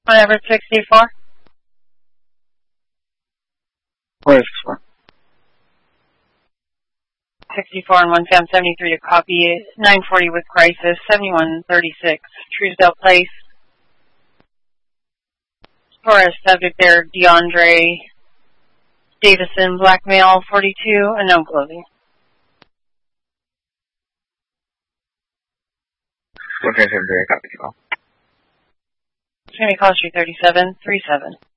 Everett 64. 464. 64 and 1 Fam 73 to copy. 940 with crisis. 7136 Truesdale Place. Torres subject there, DeAndre Davison, blackmail 42, unknown clothing. Okay, copy call. It's going to be call street 3737.